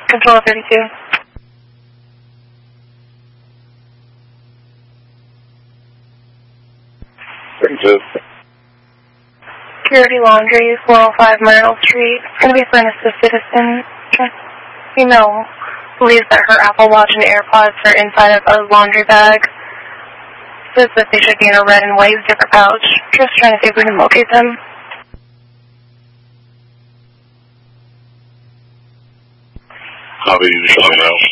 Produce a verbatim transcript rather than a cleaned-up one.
Control thirty-two. thirty-two. Purity Laundry, four oh five Myrtle Street. It's going to be for an assisted citizen. Female believes that her Apple Watch and AirPods are inside of a laundry bag. Says that they should be in a red and white zipper pouch. Just trying to see if we can locate them. Copy, you just let me know.